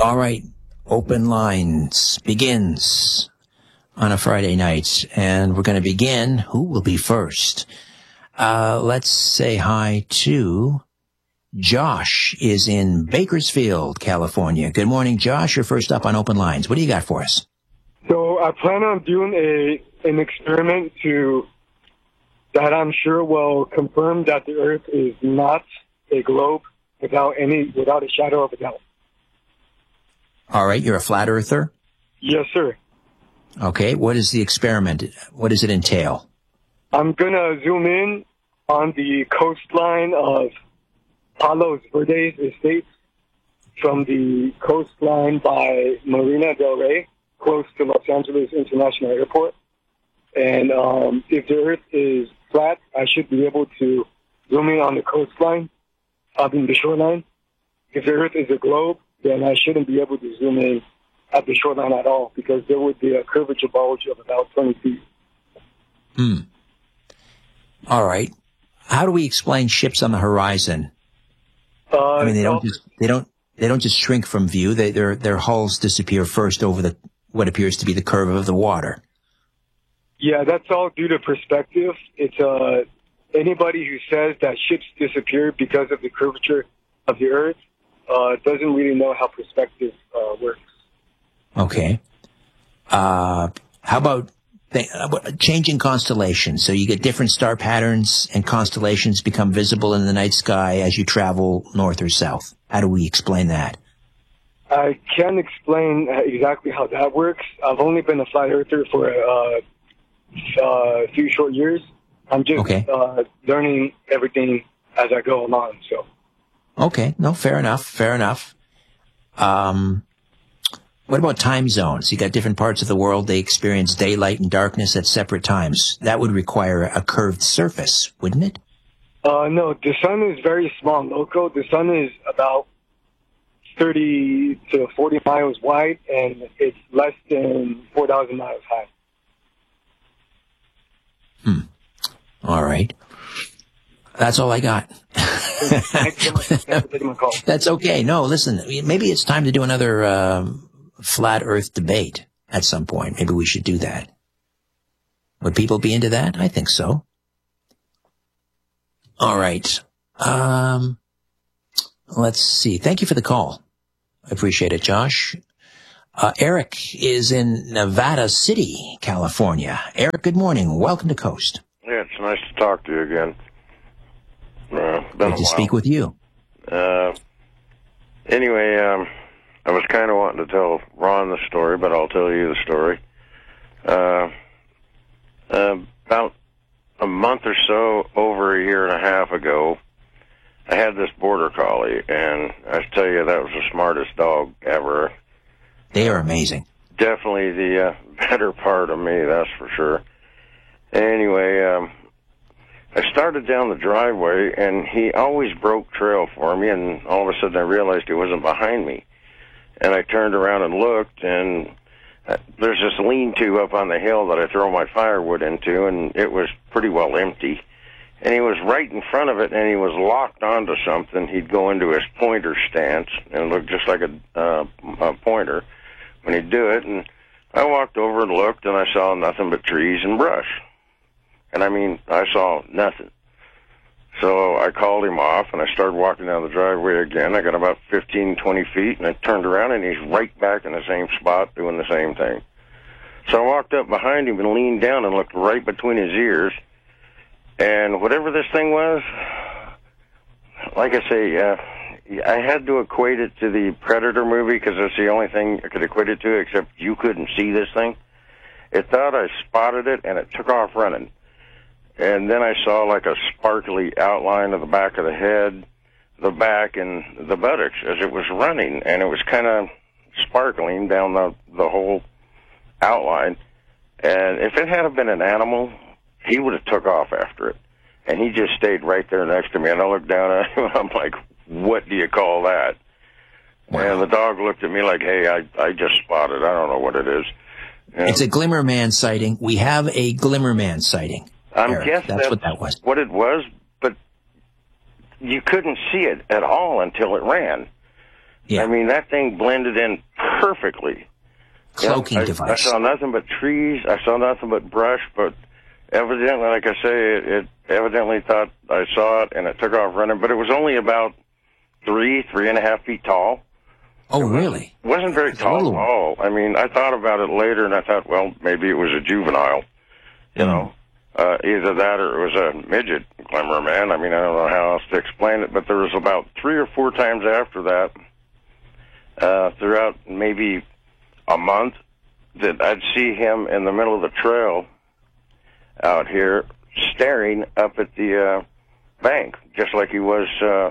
All right. Open Lines begins on a Friday night, and we're going to begin. Who will be first? Let's say hi to Josh is in Bakersfield, California. Good morning, Josh. You're first up on Open Lines. What do you got for us? So I plan on doing an experiment that I'm sure will confirm that the Earth is not a globe without a shadow of a doubt. All right. You're a flat earther? Yes, sir. Okay. What is the experiment? What does it entail? I'm going to zoom in on the coastline of Palos Verdes Estates from the coastline by Marina del Rey, close to Los Angeles International Airport. And if the Earth is flat, I should be able to zoom in on the coastline, the shoreline. If the Earth is a globe, then I shouldn't be able to zoom in at the shoreline at all because there would be a curvature bulge of about 20 feet. All right. How do we explain ships on the horizon? I mean, they don't just shrink from view. Their hulls disappear first over what appears to be the curve of the water. Yeah, that's all due to perspective. It's anybody who says that ships disappear because of the curvature of the Earth doesn't really know how perspective works. Okay. How about changing constellations? So you get different star patterns and constellations become visible in the night sky as you travel north or south. How do we explain that? I can't explain exactly how that works. I've only been a flat earther for a few short years. I'm just learning everything as I go along. So. Okay. No, fair enough. What about time zones? You got different parts of the world. They experience daylight and darkness at separate times. That would require a curved surface, wouldn't it? No, the sun is very small local. The sun is about 30 to 40 miles wide, and it's less than 4,000 miles high. All right. That's all I got. That's okay. No, listen, maybe it's time to do another flat Earth debate at some point. Maybe we should do that. Would people be into that? I think so. All right. Let's see. Thank you for the call. I appreciate it, Josh. Eric is in Nevada City, California. Eric, good morning. Welcome to Coast. Yeah, it's nice to talk to you again. Great to speak with you. Anyway, I was kind of wanting to tell Ron the story, but I'll tell you the story. About a month or so, over a year and a half ago, I had this border collie, and I tell you, that was the smartest dog ever. They are amazing. Definitely the better part of me, that's for sure. Anyway, I started down the driveway, and he always broke trail for me, and all of a sudden I realized he wasn't behind me. And I turned around and looked, and there's this lean-to up on the hill that I throw my firewood into, and it was pretty well empty. And he was right in front of it, and he was locked onto something. He'd go into his pointer stance, and it looked just like a pointer when he'd do it. And I walked over and looked, and I saw nothing but trees and brush. And I mean, I saw nothing. So I called him off, and I started walking down the driveway again. I got about 15, 20 feet, and I turned around, and he's right back in the same spot doing the same thing. So I walked up behind him and leaned down and looked right between his ears. And whatever this thing was, like I say, I had to equate it to the Predator movie because that's the only thing I could equate it to, except you couldn't see this thing. It thought I spotted it, and it took off running. And then I saw like a sparkly outline of the back of the head, the back, and the buttocks as it was running. And it was kind of sparkling down the whole outline. And if it had been an animal, he would have took off after it. And he just stayed right there next to me. And I looked down at him, and I'm like, what do you call that? Wow. And the dog looked at me like, hey, I just spotted. I don't know what it is. And it's a Glimmerman sighting. We have a Glimmerman sighting. I'm guessing that's what that was. What it was, but you couldn't see it at all until it ran. Yeah. I mean, that thing blended in perfectly. Cloaking device. I saw nothing but trees. I saw nothing but brush, but evidently, like I say, it evidently thought I saw it, and it took off running, but it was only about 3.5 feet tall. Oh, really? It wasn't very tall at all. I mean, I thought about it later, and I thought, well, maybe it was a juvenile, you know. Either that or it was a midget glimmer, man. I mean, I don't know how else to explain it, but there was about 3 or 4 times after that, throughout maybe a month, that I'd see him in the middle of the trail out here staring up at the bank, just like he was,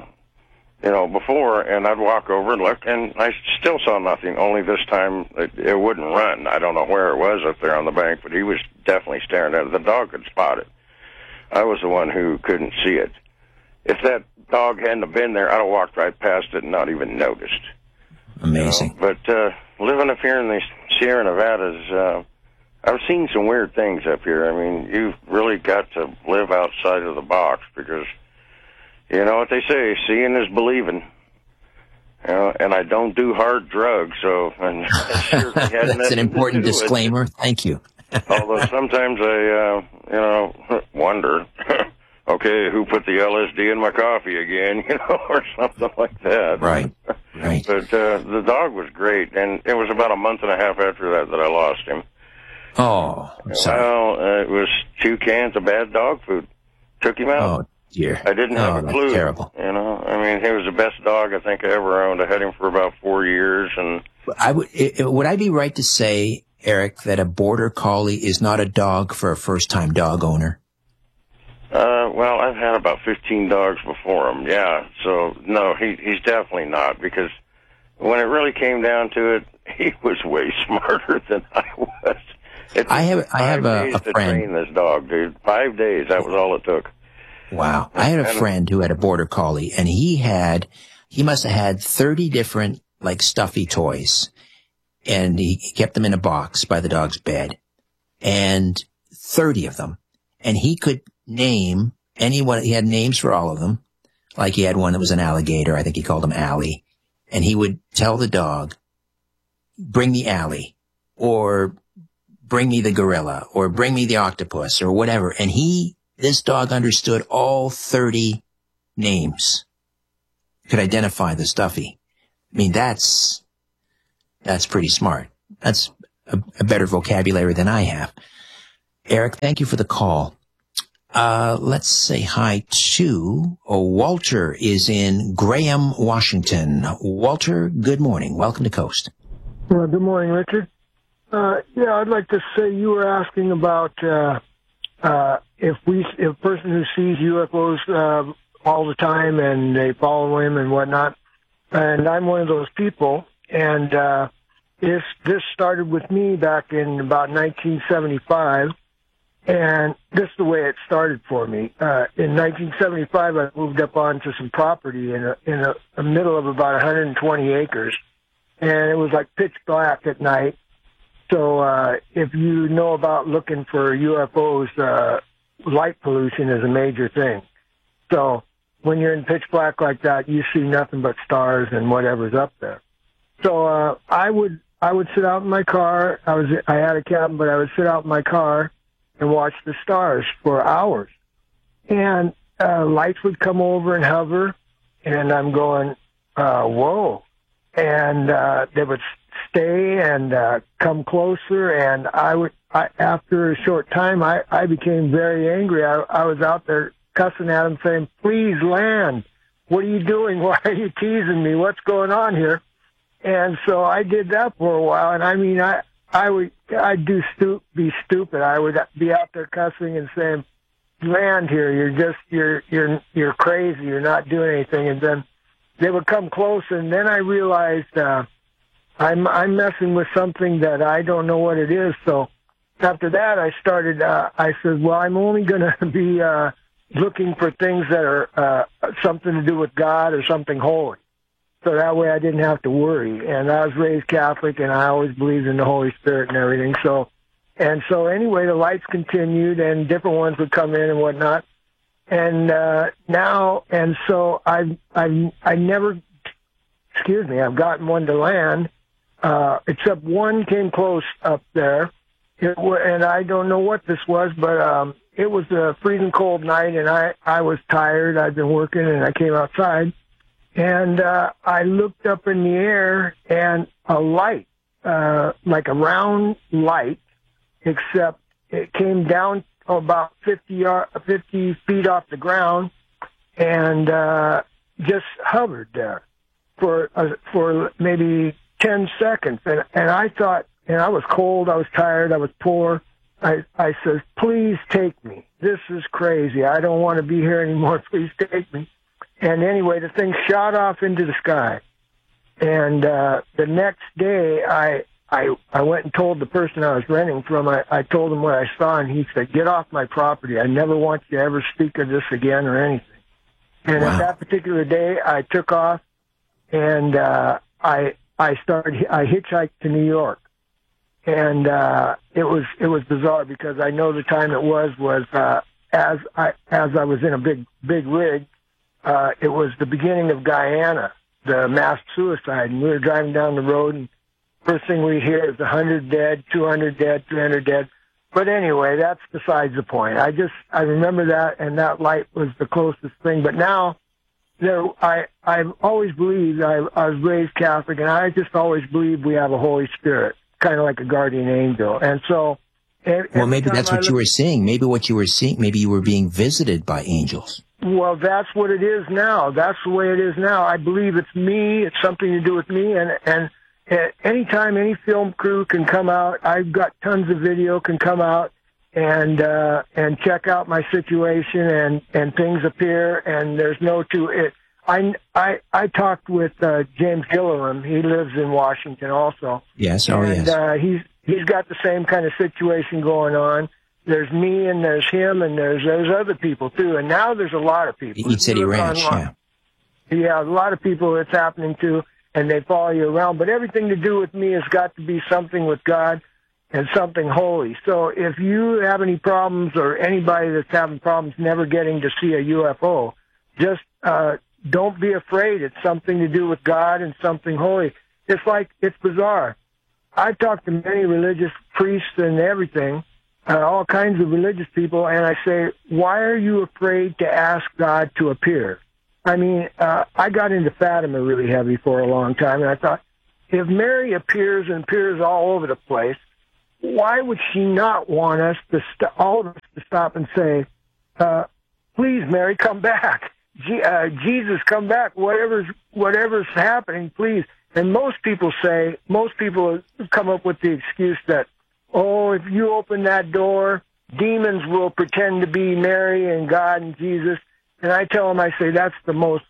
before, and I'd walk over and look, and I still saw nothing, only this time it wouldn't run. I don't know where it was up there on the bank, but he was definitely staring at it. The dog could spot it. I was the one who couldn't see it. If that dog hadn't have been there, I'd have walked right past it and not even noticed. Amazing. But living up here in the Sierra Nevadas, I've seen some weird things up here. I mean, you've really got to live outside of the box because, you know what they say, seeing is believing. You know, and I don't do hard drugs, so... And that's an important disclaimer. Thank you. Although sometimes I, wonder, okay, who put the LSD in my coffee again, or something like that. Right. But the dog was great, and it was about a month and a half after that I lost him. Oh, I'm sorry. Well, it was 2 cans of bad dog food. Took him out. Oh, dear. I didn't have a clue. That's terrible. I mean, he was the best dog I think I ever owned. I had him for about 4 years, and would I be right to say, Eric, that a border collie is not a dog for a first-time dog owner? Well, I've had about 15 dogs before him, yeah. So, no, he's definitely not, because when it really came down to it, he was way smarter than I was. I have a to friend. Train this dog, dude. 5 days, that was all it took. Wow. I had a friend who had a border collie, and he must have had 30 different, stuffy toys. And he kept them in a box by the dog's bed, and 30 of them. And he could name anyone. He had names for all of them. Like he had one that was an alligator. I think he called him Allie. And he would tell the dog, bring me Allie, or bring me the gorilla, or bring me the octopus, or whatever. And this dog understood all 30 names, could identify the stuffy. I mean, that's pretty smart. That's a better vocabulary than I have. Eric, thank you for the call. Let's say hi to Walter is in Graham, Washington. Walter, good morning. Welcome to Coast. Well, good morning, Richard. I'd like to say you were asking about if a person who sees UFOs all the time and they follow him and whatnot, and I'm one of those people. And this started with me back in about 1975, and this is the way it started for me. In 1975, I moved up onto some property in the middle of about 120 acres, and it was like pitch black at night. So if you know about looking for UFOs, light pollution is a major thing. So when you're in pitch black like that, you see nothing but stars and whatever's up there. So I would sit out in my car. I had a cabin, but I would sit out in my car and watch the stars for hours. And lights would come over and hover, and I'm going, whoa. And they would stay and come closer, and after a short time, I became very angry. I was out there cussing at them, saying, please land. What are you doing? Why are you teasing me? What's going on here? And so I did that for a while, and I mean, I'd be stupid. I would be out there cussing and saying, land here, you're crazy, you're not doing anything. And then they would come close, and then I realized I'm messing with something that I don't know what it is. So after that, I said, well, I'm only going to be looking for things that are something to do with God or something holy. So that way I didn't have to worry. And I was raised Catholic, and I always believed in the Holy Spirit and everything. So anyway, the lights continued, and different ones would come in and whatnot. And so I never I've gotten one to land, except one came close up there. And I don't know what this was, but it was a freezing cold night, and I was tired. I'd been working, and I came outside, and I looked up in the air, and a light, like a round light, except it came down about 50 feet off the ground, and just hovered there for maybe 10 seconds. And I thought, and I was cold, I was tired, I was poor. I said, please take me. This is crazy. I don't want to be here anymore. Please take me. And anyway, the thing shot off into the sky. And the next day, I went and told the person I was renting from, I told him what I saw, and he said, get off my property. I never want you to ever speak of this again or anything. And Wow. At that particular day, I took off, and I hitchhiked to New York. And it was bizarre because I know the time it was as I was in a big rig. It was the beginning of Guyana, the mass suicide, and we were driving down the road, and first thing we hear is 100 dead, 200 dead, 300 dead. But anyway, that's besides the point. I remember that, and that light was the closest thing. But now, I've always believed, I was raised Catholic, and I just always believed we have a Holy Spirit, kind of like a guardian angel. And so, Well, maybe that's what you were seeing. Maybe what you were seeing, maybe you were being visited by angels. Well, that's what it is now. That's the way it is now. I believe it's me. It's something to do with me. And anytime any film crew can come out, I've got tons of video, can come out and check out my situation, and things appear, and there's no to it. I talked with James Gillilam. He lives in Washington also. Yes, yes. He's got the same kind of situation going on. There's me, and there's him, and there's other people too. And now there's a lot of people. Eat City Ranch, yeah. Yeah, a lot of people it's happening to, and they follow you around. But everything to do with me has got to be something with God and something holy. So if you have any problems, or anybody that's having problems never getting to see a UFO, just don't be afraid. It's something to do with God and something holy. It's bizarre. I've talked to many religious priests and everything, all kinds of religious people, and I say, why are you afraid to ask God to appear? I mean, I got into Fatima really heavy for a long time, and I thought, if Mary appears and appears all over the place, why would she not want us to all of us to stop and say, please, Mary, come back. Jesus, come back. Whatever's happening, please. And most people come up with the excuse that, oh, if you open that door, demons will pretend to be Mary and God and Jesus. And I tell them, I say, that's the most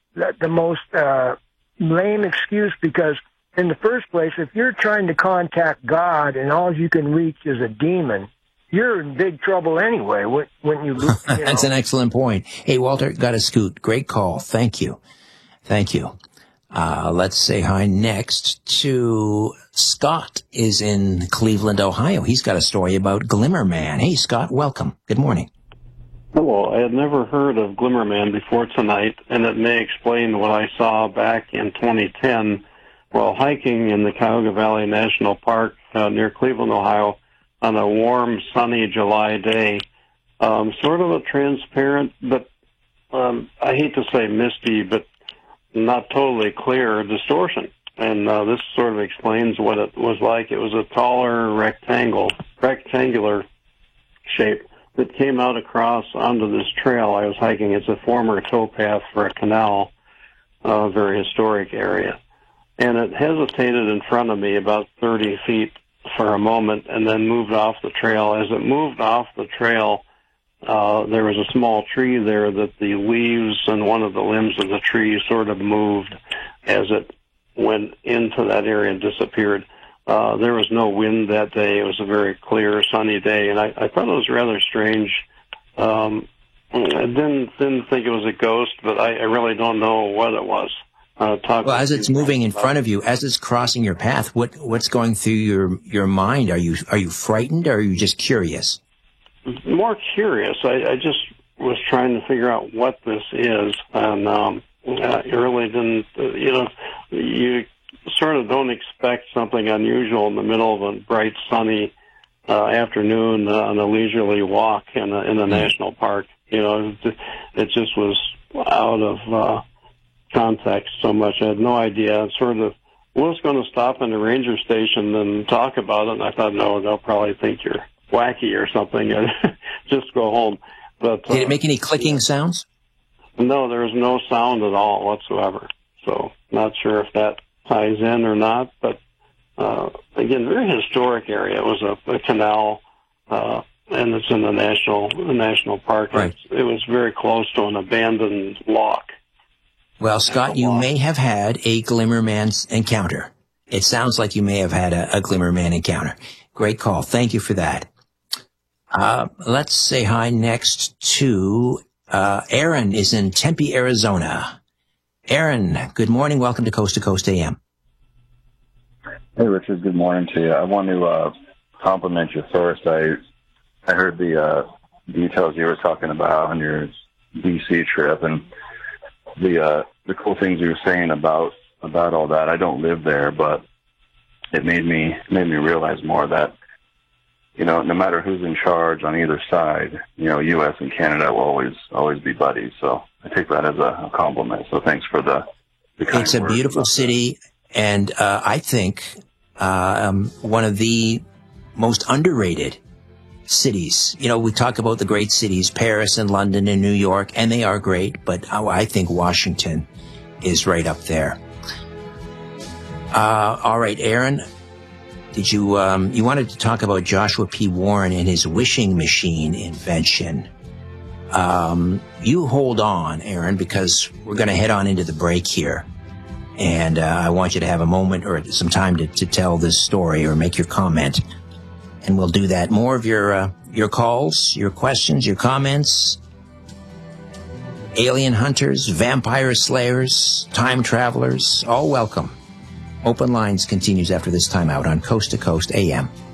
lame excuse, because in the first place, if you're trying to contact God and all you can reach is a demon, you're in big trouble anyway. When you That's an excellent point. Hey, Walter, got to scoot. Great call. Thank you. Let's say hi next to Scott is in Cleveland, Ohio. He's got a story about Glimmer Man. Hey, Scott, welcome. Good morning. Hello. I had never heard of Glimmer Man before tonight, and it may explain what I saw back in 2010 while hiking in the Cuyahoga Valley National Park near Cleveland, Ohio, on a warm, sunny July day. Sort of a transparent, but I hate to say misty, but not totally clear distortion. And this sort of explains what it was like. It was a taller rectangular shape that came out across onto this trail I was hiking. It's a former towpath for a canal, very historic area. And it hesitated in front of me about 30 feet for a moment and then moved off the trail. As it moved off the trail, there was a small tree there that the leaves and one of the limbs of the tree sort of moved as it went into that area and disappeared. There was no wind that day. It was a very clear, sunny day, and I thought it was rather strange. I didn't think it was a ghost, but I really don't know what it was. Well, as it's moving in front of you, as it's crossing your path, what's going through your mind? Are you frightened, or are you just curious? More curious. I just was trying to figure out what this is, and you really didn't, you sort of don't expect something unusual in the middle of a bright, sunny afternoon on a leisurely walk in a national park. It just was out of context so much. I had no idea. Sort of was going to stop in the ranger station and talk about it, and I thought, no, they'll probably think you're wacky or something, and just go home. But did it make any clicking sounds? No, there was no sound at all whatsoever. So not sure if that ties in or not, but again, very historic area. It was a canal, and it's in the national park. Right. It was very close to an abandoned lock. Well, Scott, you may have had a Glimmerman encounter. It sounds like you may have had a Glimmerman encounter. Great call. Thank you for that. Let's say hi next to Aaron is in Tempe, Arizona. Aaron, good morning. Welcome to Coast AM. Hey, Richard. Good morning to you. I want to compliment you first. I heard the details you were talking about on your D.C. trip, and the cool things you were saying about all that. I don't live there, but it made me realize more that, no matter who's in charge on either side, U.S. and Canada will always be buddies. So I take that as a compliment. So thanks for the kind It's a beautiful city, and I think one of the most underrated cities. We talk about the great cities, Paris and London and New York, and they are great, but I think Washington is right up there. All right, Aaron, did you wanted to talk about Joshua P. Warren and his wishing machine invention. You hold on, Aaron, because we're going to head on into the break here. And I want you to have a moment or some time to tell this story or make your comment. And we'll do that. More of your calls, your questions, your comments. Alien hunters, vampire slayers, time travelers, all welcome. Open Lines continues after this timeout on Coast to Coast AM.